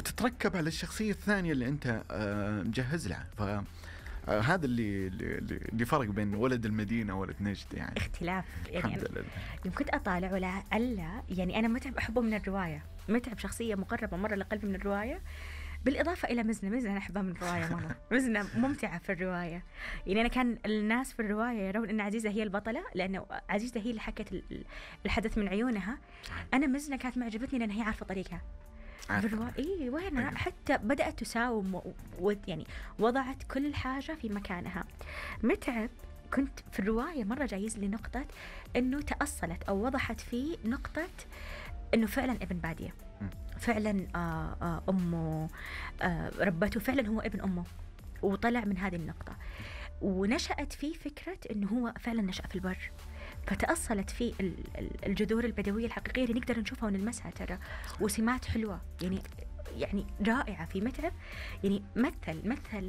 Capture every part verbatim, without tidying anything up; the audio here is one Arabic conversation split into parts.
وتتركب على الشخصية الثانية اللي أنت آه مجهز لها. ف آه هذا اللي اللي اللي فرق بين ولد المدينة وولد نجد يعني. اختلاف يعني. الحمد لله. يوم كنت أطالع ولا ألا يعني أنا متعب أحبه من الرواية، متعب شخصية مقربة مرة لقلبي من الرواية، بالإضافة إلى مزنة. مزنة أنا أحبها من الرواية مرة. مزنة ممتعة في الرواية. يعني أنا كان الناس في الرواية يرون أن عزيزة هي البطلة لأنه عزيزة هي اللي حكت الحدث من عيونها. أنا مزنة كانت معجبتني لأن هي عارفة طريقها في الرواية. إيه وين أيوه. حتى بدأت تساوم و... و... يعني وضعت كل حاجة في مكانها. متعب كنت في الرواية مرة جايز لي نقطة أنه تأصلت أو وضحت فيه نقطة أنه فعلا ابن بادية، فعلا آه آه أمه آه ربته، فعلا هو ابن أمه، وطلع من هذه النقطة ونشأت فيه فكرة أنه هو فعلا نشأ في البر. فتأصلت فيه الجذور البدوية الحقيقية اللي نقدر نشوفها ونلمسها ترى، وسمات حلوة يعني يعني رائعة في متعب. يعني مثل مثل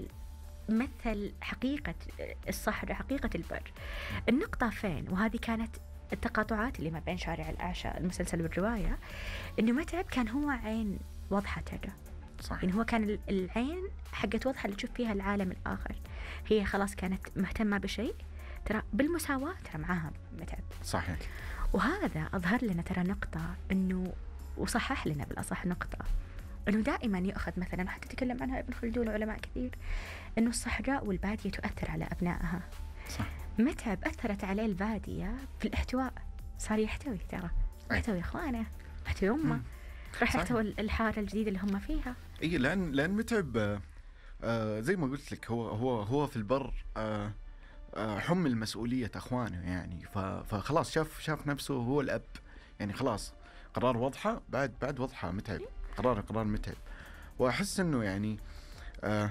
مثل حقيقة الصحراء، حقيقة البر. النقطة فين؟ وهذه كانت التقاطعات اللي ما بين شارع الأعشى المسلسل والرواية، إنه متعب كان هو عين وضحة ترى. صح. يعني هو كان العين حقت وضحة اللي تشوف فيها العالم الآخر. هي خلاص كانت مهتمة بشيء ترى بالمساواة ترى معاها متعب. صحيح. وهذا أظهر لنا ترى نقطة إنه، وصحح لنا بالأصح نقطة إنه دائما يأخذ مثلا حتى تكلم عنها ابن خلدون وعلماء كثير، إنه الصحراء والبادية تؤثر على أبنائها. صح. متعب أثرت عليه البادية في الاحتواء، صار يحتوي ترى، يحتوي إخوانه، يحتوي أمه، راح يحتوي الحارة الجديدة اللي هم فيها. إيه لأن لأن متعب آه زي ما قلت لك هو هو هو في البر آه آه حمل مسؤولية أخوانه يعني. فخلاص شاف شاف نفسه هو الأب يعني. خلاص قرار وضحة بعد بعد وضحة متعب، قرار قرار متعب. وأحس إنه يعني آه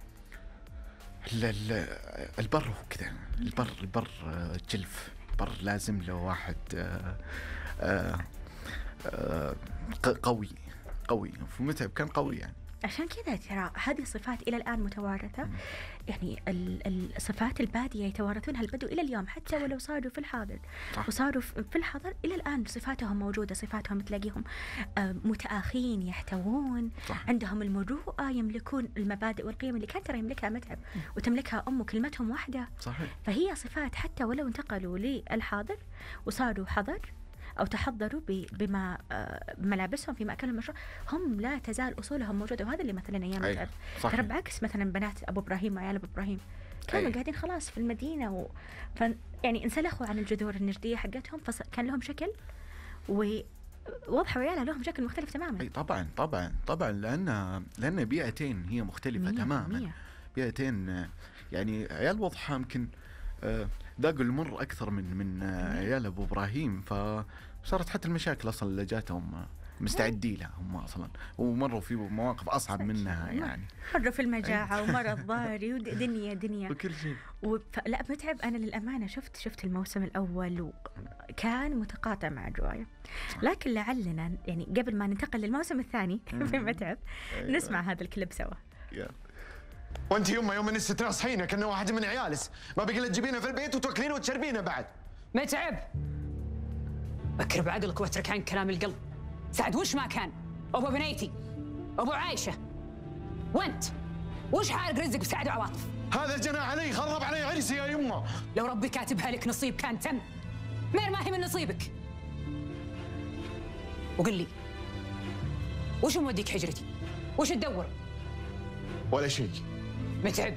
البر هو كذا، البر البر جلف، البر لازم له واحد آه آه آه قوي قوي. فمتعب كان قوي يعني. عشان كذا ترى هذه الصفات إلى الآن متوارثة. يعني الصفات البادية يتوارثونها البدو إلى اليوم، حتى ولو صاروا في الحاضر. صح. وصاروا في الحضر إلى الآن صفاتهم موجودة. صفاتهم تلاقيهم متآخين، يحتوون. صح. عندهم المروءة، يملكون المبادئ والقيم اللي كان ترى يملكها متعب وتملكها أمه، كلمتهم واحدة. صحيح. فهي صفات حتى ولو انتقلوا للحاضر وصاروا حضر أو تحضروا بما ملابسهم في مأكلهم المشروع، هم لا تزال أصولهم موجودة. وهذا اللي مثلا أيام متعب ترى بعكس مثلا بنات أبو إبراهيم وعيال أبو إبراهيم كانوا قاعدين خلاص في المدينة و... ف... يعني انسلخوا عن الجذور النجدية حقتهم، فكان لهم شكل ووضحوا عيالها لهم شكل مختلف تماما. أي طبعا طبعا طبعا لأن لأن بيئتين هي مختلفة مية تماما مية. بيئتين يعني عيال وضحة يمكن ذاقوا المر أكثر من من عيال أبو إبراهيم، فصارت حتى المشاكل أصلا اللي جاتهم مستعدين لها هم أصلا، ومروا في مواقف أصعب منها يعني. مروا في المجاعة ومرض ضاري ودنيا دنيا وكل شيء. وف... لا متعب أنا للأمانة شفت شفت الموسم الأول وكان متقاطع مع الرواية، لكن لعلنا يعني قبل ما ننتقل للموسم الثاني في متعب نسمع هذا الكليب سوا. وانت يوم يوم من السترة صحينا كأنه واحد من عيالس، ما بقي لا تجيبينه في البيت وتوكلينه وتشربينه بعد. متعب بكر بعقلك واترك عن كلام القلب. سعد وش ما كان أبو بنيتي أبو عايشة، وانت وش حارق رزق بسعد وعواطف؟ هذا جنى علي خرب علي عرسي يا يمه. لو ربي كاتبها لك نصيب كان تم، مين ما هي من نصيبك. وقل لي وش موديك حجرتي؟ وش تدور؟ ولا شيء. متعب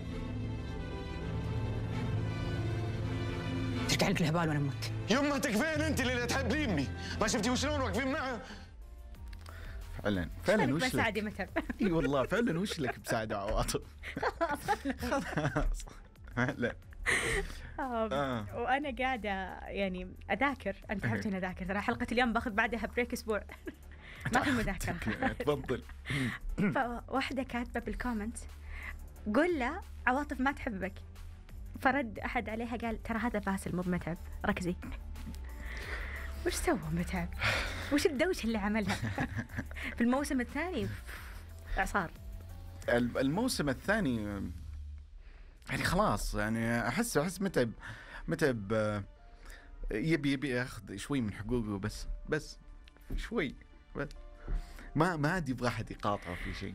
تركع لك الهبال وانا امك. يمه تكفين انت اللي تحبليني، ما شفتي وشلون واقفين معه؟ فعلا فعلا وش لك متعب. اي والله فعلا وش لك بسعد وعواطف. خلاص لا آه. وانا قاعده يعني اذاكر، انت تعرفين اذاكر ترى حلقه اليوم باخذ بعدها بريك اسبوع ما في مذاكره. تفضل. فواحده كاتبه بالكومنت قل له عواطف ما تحبك، فرد أحد عليها قال ترى هذا باسل مو بمتعب، ركزي. وش سوى متعب؟ وش الدوشة اللي عملها في الموسم الثاني؟ إعصار. الموسم الثاني يعني خلاص يعني أحس أحس متعب متعب يبي يبي ياخذ شوي من حقوقه، بس بس شوي بس ما ما عاد يبغى أحد يقاطعه في شيء.